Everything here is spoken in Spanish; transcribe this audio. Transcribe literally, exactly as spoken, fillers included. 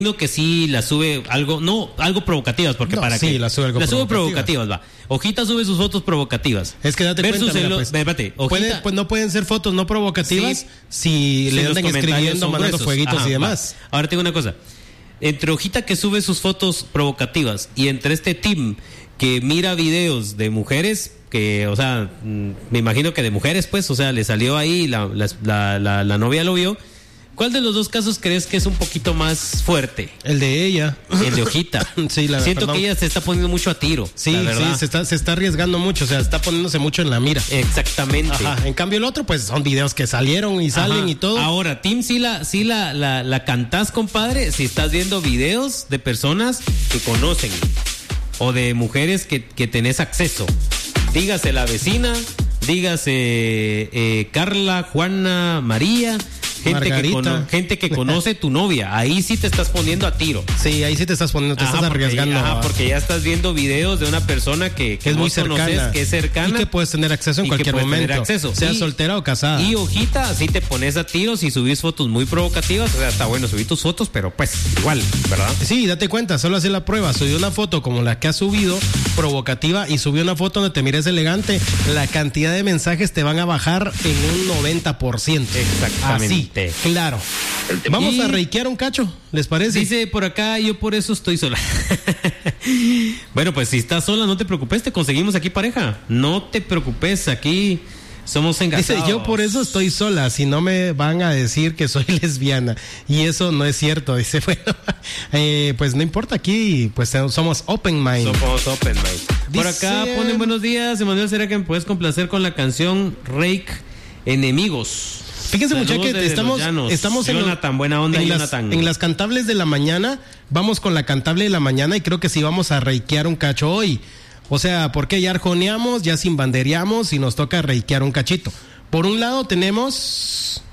que sí la sube algo, no, algo provocativas, porque no, para sí, que la sube algo la sube provocativas. provocativas, va. Hojita sube sus fotos provocativas. Es que date Versus cuenta, mira, el, pues, espérate, Hojita, puede, pues no pueden ser fotos no provocativas sí, si sí, le los andan comentarios escribiendo, son mandando gruesos. fueguitos Ajá, y demás. Va. Ahora te digo una cosa. Entre Hojita, que sube sus fotos provocativas, y entre este team que mira videos de mujeres, que, o sea, me imagino que de mujeres, pues, o sea, le salió ahí, la, la, la, la, la novia lo vio. ¿Cuál de los dos casos crees que es un poquito más fuerte? El de ella. El de Hojita. Sí, la Siento perdón. que ella se está poniendo mucho a tiro. Sí, la verdad. sí, se está, se está arriesgando mucho, o sea, está poniéndose mucho en la mira. Exactamente. Ajá. En cambio el otro, pues son videos que salieron y salen Ajá. y todo. Ahora, Tim, sí la, sí la, la, la cantás, compadre, si estás viendo videos de personas que conocen o de mujeres que, que tenés acceso. Dígase la vecina, dígase eh, Carla, Juana, María. Gente que, cono- gente que conoce tu novia, ahí sí te estás poniendo a tiro. Sí, ahí sí te estás poniendo, te Ajá, estás porque, arriesgando. ajá, porque ya estás viendo videos de una persona que, que, que es vos muy cercana, conoces, que es cercana y que puedes tener acceso en y que cualquier puedes tener momento, acceso. sea Y- soltera o casada. Y Hojita, así te pones a tiros y subís fotos muy provocativas. O sea, está bueno subir tus fotos, pero pues igual, ¿verdad? Sí, date cuenta, solo hacer la prueba. Subió una foto como la que has subido, provocativa, y subió una foto donde te mires elegante. La cantidad de mensajes te van a bajar en un noventa por ciento. Exactamente. Así, claro. Vamos Y- a reikear un cacho, ¿les parece? Dice por acá, yo por eso estoy sola. Bueno, pues si estás sola, no te preocupes, te conseguimos aquí pareja. No te preocupes, aquí somos engasados. Dice, yo por eso estoy sola, si no me van a decir que soy lesbiana. Y eso no es cierto. Dice, bueno, eh, pues no importa, aquí pues somos open mind. Somos open mind. Por Dice- acá ponen buenos días, Emanuel, ¿será que me puedes complacer con la canción Rake Enemigos? Fíjense, Saludos muchachos, que desde estamos, Los Llanos. estamos en, Jonathan, buena onda, en, las, Jonathan. en las cantables de la mañana. Vamos con la cantable de la mañana y creo que sí vamos a reikear un cacho hoy. O sea, porque ya arjoneamos, ya sin bandereamos y nos toca reikear un cachito. Por un lado tenemos